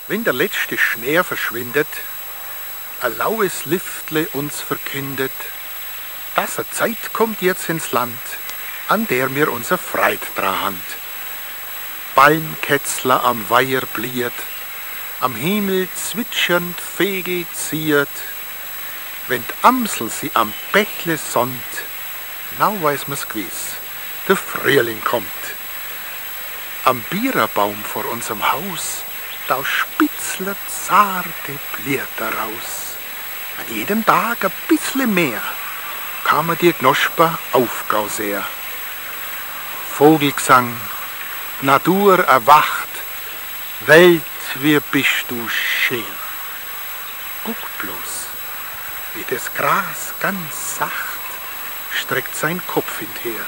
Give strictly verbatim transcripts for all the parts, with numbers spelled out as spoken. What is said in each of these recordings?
Wenn der letzte Schnee verschwindet, ein laues Liftle uns verkündet, dass eine Zeit kommt jetzt ins Land, an der mir unser Freit dran hand. Ballenkätzler am Weiher bliert, am Himmel zwitschernd Vegel ziert, wenn d'Amsel sie am Bächle sonnt, now weiß mir's gewiss, der Frühling kommt. Am Biererbaum vor unserem Haus, da spitzlet zarte Blätter raus. An jedem Tag ein bissle mehr, kann man die Knosper aufgauser. Vogelgesang, Natur erwacht, Welt, wie bist du schön. Guck bloß, wie das Gras ganz sacht streckt sein Kopf hinter.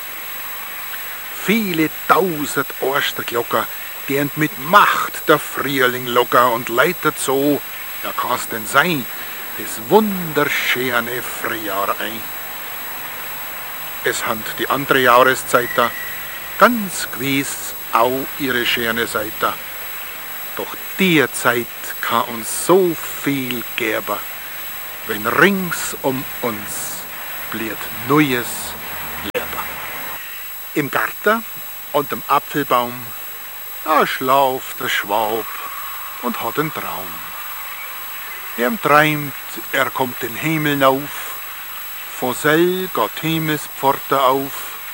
Viele tausend Osterglocker, die ent mit Macht der Frühling locker und leitet so, ja kann's denn sein, das wunderschöne Frühjahr ein. Es hand die andere Jahreszeit da, ganz gewiss auch ihre schöne Seite. Doch die Zeit kann uns so viel geben, wenn rings um uns blieb neues Leben. Im Garten und dem Apfelbaum, da schlauft der Schwab und hat einen Traum. Er träumt, er kommt den Himmel auf, von sell geht Himmelspforte auf.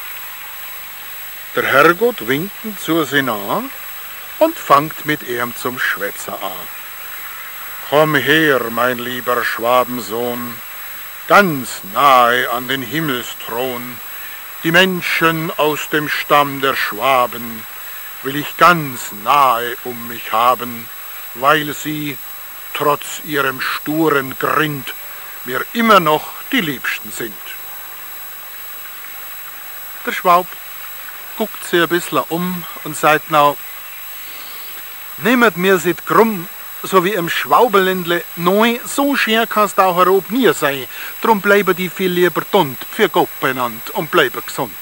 Der Herrgott winkt zu sich an und fangt mit ihm zum Schwätzer an. Komm her, mein lieber Schwabensohn, ganz nahe an den Himmelsthron. Die Menschen aus dem Stamm der Schwaben will ich ganz nahe um mich haben, weil sie, trotz ihrem sturen Grind, mir immer noch die Liebsten sind. Der Schwab guckt sich ein bisschen um und sagt now, nehmet mir sit krumm, so wie im Schwaubeländle, nein, so schön kann's auch herob nie sein, drum bleiben die viel lieber dunt, für Gott benannt und bleiben gesund.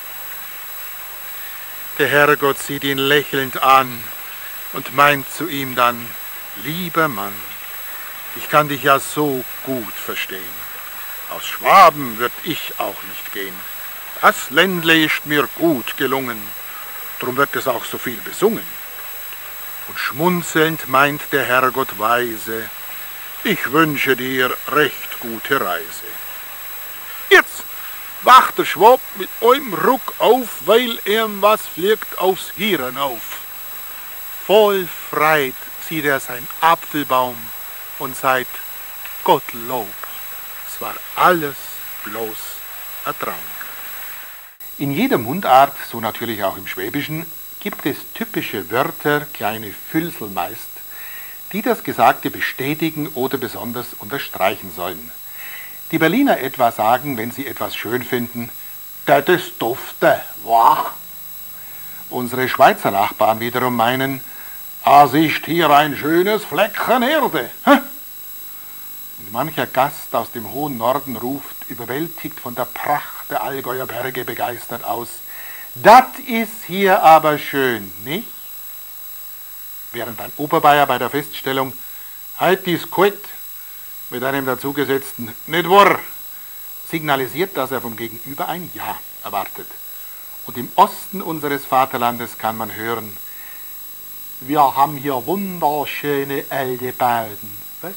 Der Herrgott sieht ihn lächelnd an und meint zu ihm dann, lieber Mann, ich kann dich ja so gut verstehen. Aus Schwaben würd ich auch nicht gehen. Das Ländle ist mir gut gelungen, drum wird es auch so viel besungen. Und schmunzelnd meint der Herrgott weise, ich wünsche dir recht gute Reise. Jetzt wacht der Schwab mit einem Ruck auf, weil ihm was fliegt aufs Hirn auf. Voll Freit sieht er sein Apfelbaum und sagt, Gottlob, es war alles bloß ein Traum. In jeder Mundart, so natürlich auch im Schwäbischen, gibt es typische Wörter, kleine Füllsel meist, die das Gesagte bestätigen oder besonders unterstreichen sollen. Die Berliner etwa sagen, wenn sie etwas schön finden, das ist dufte, wow. Unsere Schweizer Nachbarn wiederum meinen, es ist hier ein schönes Fleckchen Erde. Und mancher Gast aus dem hohen Norden ruft, überwältigt von der Pracht der Allgäuer Berge begeistert aus, das ist hier aber schön, nicht? Während ein Oberbayer bei der Feststellung, halt dies kalt, mit einem dazugesetzten, nicht wahr, signalisiert, dass er vom Gegenüber ein Ja erwartet. Und im Osten unseres Vaterlandes kann man hören, wir haben hier wunderschöne alte Bauten. Was?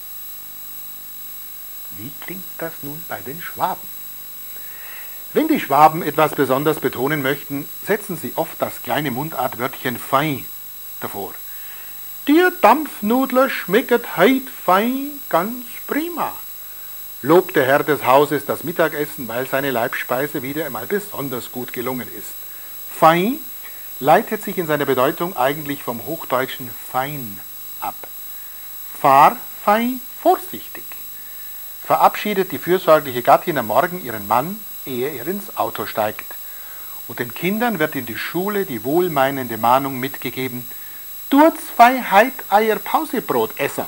Wie klingt das nun bei den Schwaben? Wenn die Schwaben etwas besonders betonen möchten, setzen sie oft das kleine Mundartwörtchen fein davor. Die Dampfnudler schmecket heit fein, ganz prima. Lobt der Herr des Hauses das Mittagessen, weil seine Leibspeise wieder einmal besonders gut gelungen ist. Fein leitet sich in seiner Bedeutung eigentlich vom hochdeutschen fein ab. Fahr fein, vorsichtig. Verabschiedet die fürsorgliche Gattin am Morgen ihren Mann, ehe er ins Auto steigt. Und den Kindern wird in die Schule die wohlmeinende Mahnung mitgegeben, tut's fei heit eier Pausebrot essen.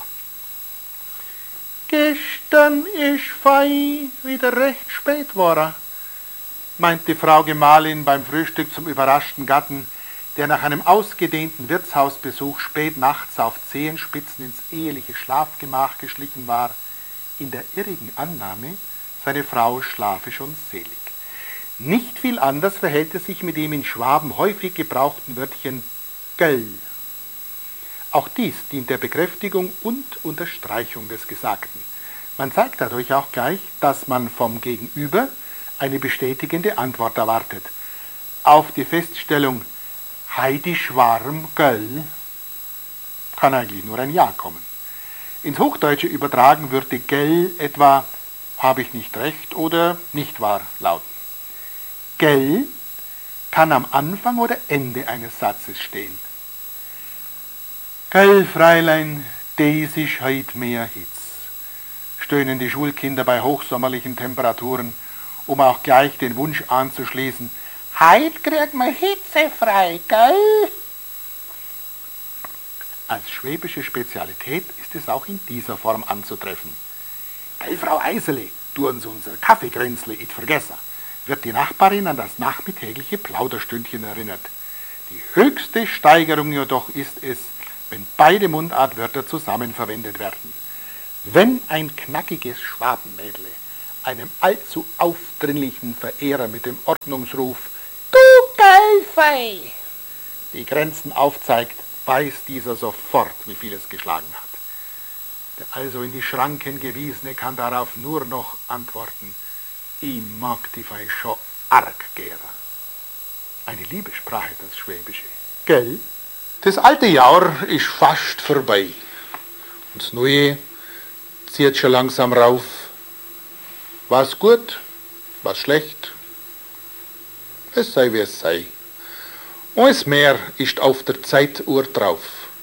Gestern ist fei wieder recht spät war, meint die Frau Gemahlin beim Frühstück zum überraschten Gatten, der nach einem ausgedehnten Wirtshausbesuch spät nachts auf Zehenspitzen ins eheliche Schlafgemach geschlichen war, in der irrigen Annahme, seine Frau schlafe schon selig. Nicht viel anders verhält es sich mit dem in Schwaben häufig gebrauchten Wörtchen göll. Auch dies dient der Bekräftigung und Unterstreichung des Gesagten. Man zeigt dadurch auch gleich, dass man vom Gegenüber eine bestätigende Antwort erwartet. Auf die Feststellung heidisch warm, göll, kann eigentlich nur ein Ja kommen. Ins Hochdeutsche übertragen würde gell etwa habe ich nicht recht oder nicht wahr lauten. Gell kann am Anfang oder Ende eines Satzes stehen. Gell, Freilein, des isch heut mehr Hitz, stöhnen die Schulkinder bei hochsommerlichen Temperaturen, um auch gleich den Wunsch anzuschließen, heut kriegt man Hitze frei, gell? Als schwäbische Spezialität ist es auch in dieser Form anzutreffen. Gell, Frau Eisele, du uns unser Kaffeekränzle it vergessen, wird die Nachbarin an das nachmittägliche Plauderstündchen erinnert. Die höchste Steigerung jedoch ist es, wenn beide Mundartwörter zusammen verwendet werden. Wenn ein knackiges Schwabenmädle einem allzu aufdringlichen Verehrer mit dem Ordnungsruf »Du Geilfei« die Grenzen aufzeigt, weiß dieser sofort, wie viel es geschlagen hat. Der also in die Schranken Gewiesene kann darauf nur noch antworten, ich mag die Fei schon arg gern. Eine Liebessprache, das Schwäbische. Gell? Das alte Jahr ist fast vorbei. Und das Neue zieht schon langsam rauf. Was gut, was schlecht, es sei wie es sei. Alles mehr ist auf der Zeituhr drauf.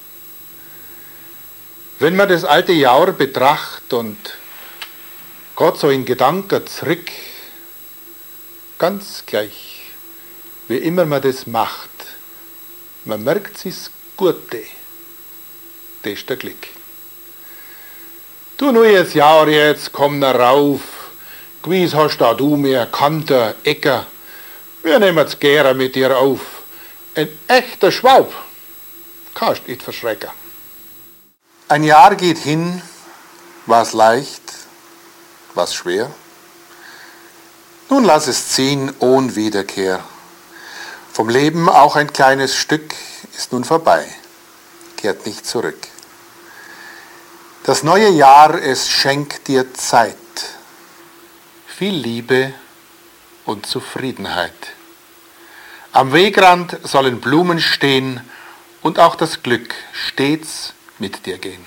Wenn man das alte Jahr betrachtet und geht so in Gedanken zurück, ganz gleich, wie immer man das macht, man merkt sich das Gute, das ist der Glück. Du neues Jahr jetzt, komm na rauf, gewiss hast da du mehr Kanter, Äcker, wir nehmen's gern mit dir auf. Ein echter Schwab, kannst nicht verschrecken. Ein Jahr geht hin, war's leicht, war's schwer. Nun lass es ziehen ohne Wiederkehr. Vom Leben auch ein kleines Stück ist nun vorbei, kehrt nicht zurück. Das neue Jahr, es schenkt dir Zeit, viel Liebe und Zufriedenheit. Am Wegrand sollen Blumen stehen und auch das Glück stets mit dir gehen.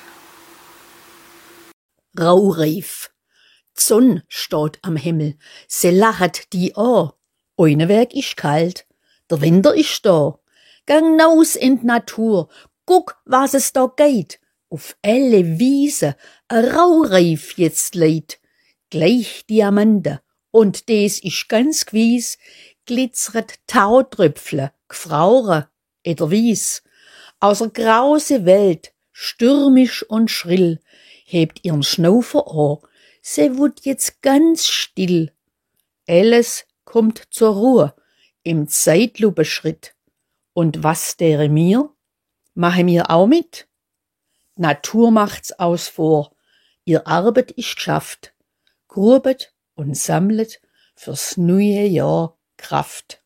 Raureif. D'Sonn steht am Himmel, se lachet die an. Eine Weg ist kalt, der Winter ist da. Gang naus in die Natur, guck, was es da geht. Auf alle Wiese, a Raureif jetzt leid. Gleich Diamanten, und des ist ganz gewiss, glitzeret Tautröpfle, gfraure, eder Wies. Aus der grause Welt, stürmisch und schrill, hebt ihren Schnaufer an, se wut jetzt ganz still. Alles kommt zur Ruhe, im Zeitlupeschritt. Und was dere mir? Mache mir auch mit? Natur macht's aus vor, ihr Arbeit ist geschafft, grubet und sammlet fürs neue Jahr Kraft.